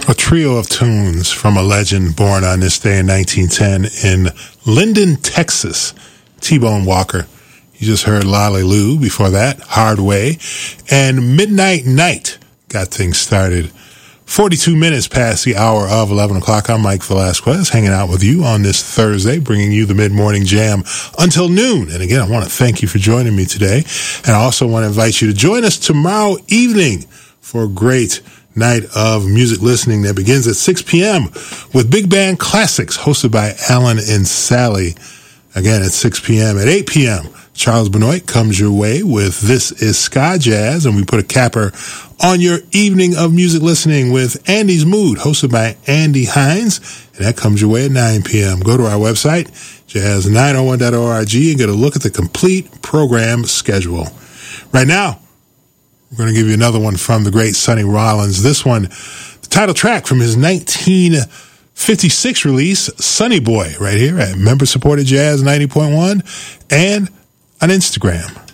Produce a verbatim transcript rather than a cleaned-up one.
A trio of tunes from a legend born on this day in nineteen ten in Linden, Texas. T-Bone Walker. You just heard Lolly Lou. Before that, Hard Way. And Midnight Night got things started. forty-two minutes past the hour of eleven o'clock. I'm Mike Velasquez, hanging out with you on this Thursday, bringing you the mid-morning jam until noon. And again, I want to thank you for joining me today. And I also want to invite you to join us tomorrow evening for a great night of music listening that begins at six p.m. with Big Band Classics, hosted by Alan and Sally. Again, at six p.m. At eight p.m., Charles Benoit comes your way with This Is Ska Jazz, and we put a capper on your evening of music listening with Andy's Mood, hosted by Andy Hines, and that comes your way at nine p.m. Go to our website, jazz nine oh one dot org, and get a look at the complete program schedule. Right now, we're going to give you another one from the great Sonny Rollins. This one, the title track from his nineteen fifty-six release, Sonny Boy, right here at Member Supported Jazz ninety point one and on Instagram.